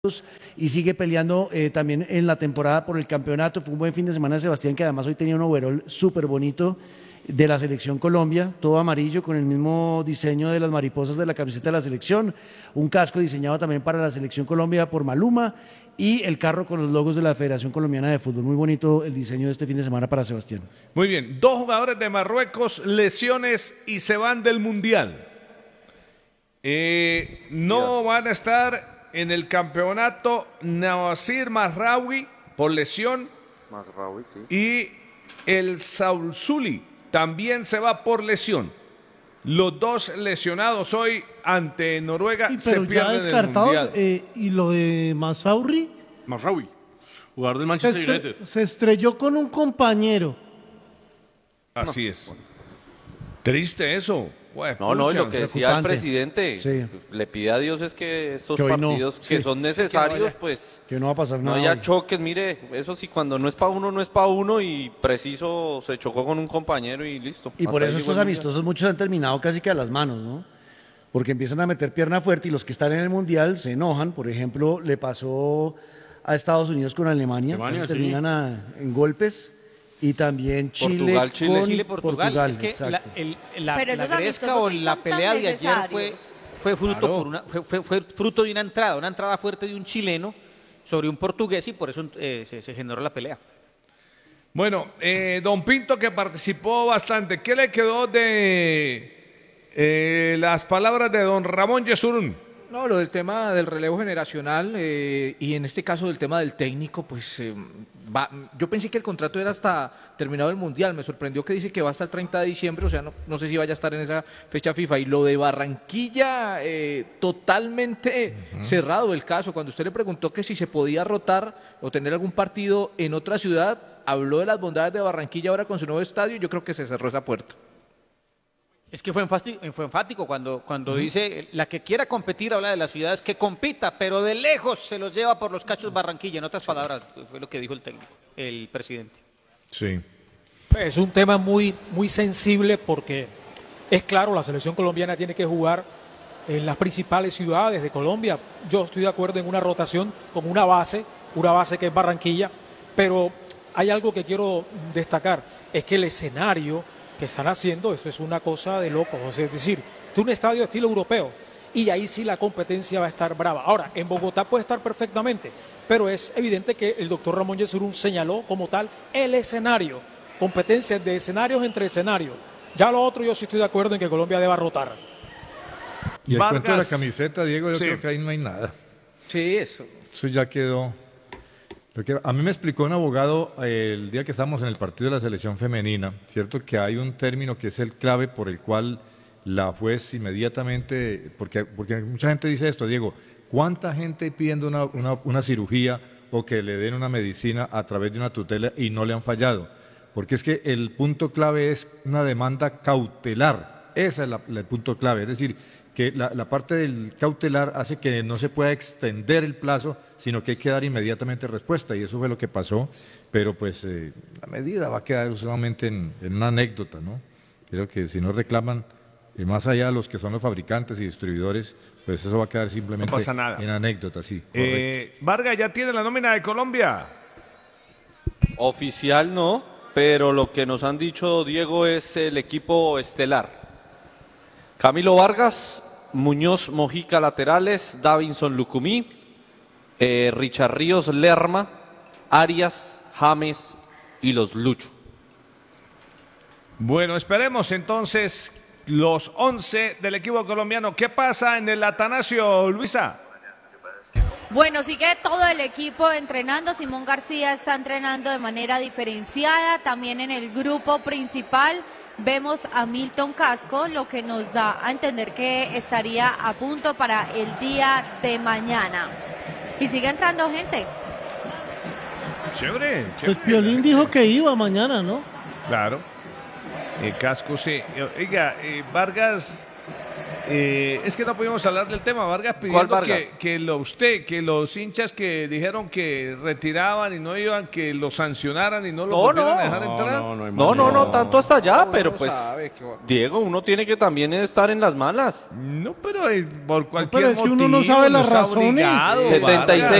y sigue peleando también en la temporada por el campeonato. Fue un buen fin de semana de Sebastián, que además hoy tenía un overall súper bonito de la Selección Colombia, todo amarillo con el mismo diseño de las mariposas de la camiseta de la selección, un casco diseñado también para la Selección Colombia por Maluma y el carro con los logos de la Federación Colombiana de Fútbol. Muy bonito el diseño de este fin de semana para Sebastián. Muy bien, 2 jugadores de Marruecos, lesiones y se van del Mundial. No van a estar en el campeonato Nawasir Mazraoui por lesión. Mazraoui, sí. Y el Saulzuli también se va por lesión. Los dos lesionados hoy ante Noruega se pierden el Mundial. ¿Y lo de Mazraoui? Mazraoui, jugador del Manchester United. Se estrelló con un compañero. Así es. Triste eso. No, lo que decía el presidente, sí, le pide a Dios es que estos que partidos no, que sí, son necesarios, que no va a pasar no nada. haya hoy. choques. Mire, eso sí, cuando no es para uno, no es para uno, y preciso se chocó con un compañero y listo. Y por eso estos amistosos muchos han terminado casi que a las manos, ¿no? Porque empiezan a meter pierna fuerte y los que están en el Mundial se enojan. Por ejemplo, le pasó a Estados Unidos con Alemania, que se terminan en golpes. Y también Chile con Portugal. Es que la esos gresca o la pelea de ayer fue fruto, Claro. fue fruto de una entrada fuerte de un chileno sobre un portugués, y por eso se generó la pelea. Bueno, don Pinto, que participó bastante, ¿qué le quedó de las palabras de don Ramón Yesurún? No, lo del tema del relevo generacional y en este caso del tema del técnico, pues yo pensé que el contrato era hasta terminado el Mundial. Me sorprendió que dice que va hasta el 30 de diciembre, o sea, no sé si vaya a estar en esa fecha FIFA. Y lo de Barranquilla, totalmente cerrado el caso. Cuando usted le preguntó que si se podía rotar o tener algún partido en otra ciudad, habló de las bondades de Barranquilla ahora con su nuevo estadio, y yo creo que se cerró esa puerta. Es que fue enfático cuando dice, la que quiera competir, habla de las ciudades, que compita, pero de lejos se los lleva por los cachos Barranquilla. En otras palabras, fue lo que dijo el presidente. Sí. Es un tema muy sensible, porque es claro, la selección colombiana tiene que jugar en las principales ciudades de Colombia. Yo estoy de acuerdo en una rotación con una base que es Barranquilla, pero hay algo que quiero destacar, es que el escenario que están haciendo, esto es una cosa de locos. Es decir, es un estadio de estilo europeo, y ahí sí la competencia va a estar brava. Ahora, en Bogotá puede estar perfectamente, pero es evidente que el doctor Ramón Yesurún señaló como tal el escenario, competencias de escenarios entre escenarios. Ya lo otro, yo sí estoy de acuerdo en que Colombia deba rotar. Y el Vargas, cuento de la camiseta, Diego, yo sí, creo que ahí no hay nada. Sí, eso. Eso ya quedó. A mí me explicó un abogado el día que estábamos en el partido de la selección femenina, cierto, que hay un término que es el clave por el cual la juez inmediatamente, porque mucha gente dice esto, Diego, ¿cuánta gente pidiendo una cirugía o que le den una medicina a través de una tutela y no le han fallado? Porque es que el punto clave es una demanda cautelar, ese es el punto clave, es decir, que la parte del cautelar hace que no se pueda extender el plazo, sino que hay que dar inmediatamente respuesta, y eso fue lo que pasó, pero pues la medida va a quedar solamente en una anécdota, ¿no? Creo que si no reclaman, más allá de los que son los fabricantes y distribuidores, pues eso va a quedar simplemente en anécdota, sí. Vargas, ¿ya tiene la nómina de Colombia? Oficial no, pero lo que nos han dicho, Diego, es el equipo estelar. Camilo Vargas, Muñoz Mojica laterales, Davinson Lucumí, Richard Ríos Lerma, Arias, James y los Lucho. Bueno, esperemos entonces los 11 del equipo colombiano. ¿Qué pasa en el Atanasio, Luisa? Bueno, sigue todo el equipo entrenando. Simón García está entrenando de manera diferenciada. También en el grupo principal vemos a Milton Casco, lo que nos da a entender que estaría a punto para el día de mañana. Y sigue entrando gente. Chévere. Pues Piolín dijo que iba mañana, ¿no? Claro. Casco, sí. Oiga, Vargas, Es que no pudimos hablar del tema. Vargas ¿Cuál pidiendo Vargas? que los hinchas que dijeron que retiraban y no iban, que lo sancionaran y no lo volvieran a dejar entrar. No, tanto hasta allá, No, pero uno pues, sabe que- Diego, uno tiene que también estar en las malas. No, pero por cualquier pero es que motivo. uno no sabe las está razones. obligado, 76